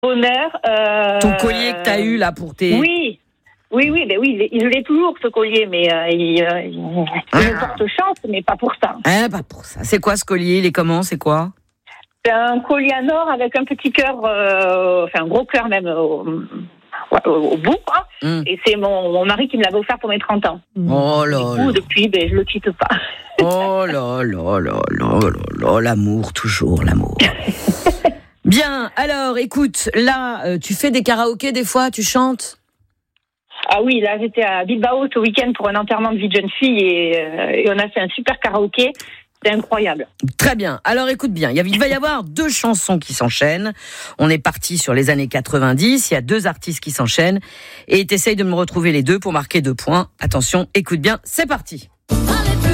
bonheur. Ton collier que t'as eu là pour tes... Oui, je l'ai toujours ce collier, mais il me porte chance, mais pas pour ça. Ah, pas pour ça. C'est quoi ce collier? Il est comment? C'est quoi? C'est un collier en or avec un petit cœur, un gros cœur même au bout, quoi. Et c'est mon mari qui me l'avait offert pour mes 30 ans. Oh là là. Depuis, je le quitte pas. Oh là là là là là là, l'amour, toujours l'amour. Bien, alors écoute, là, tu fais des karaokés des fois, tu chantes? Ah oui, là j'étais à Bilbao ce week-end pour un enterrement de vie de jeune fille et on a fait un super karaoké. C'est incroyable. Très bien. Alors écoute bien, il va y avoir 2 chansons qui s'enchaînent. On est parti sur les années 90, il y a 2 artistes qui s'enchaînent et t'essayes de me retrouver les deux pour marquer 2 points. Attention, écoute bien, c'est parti.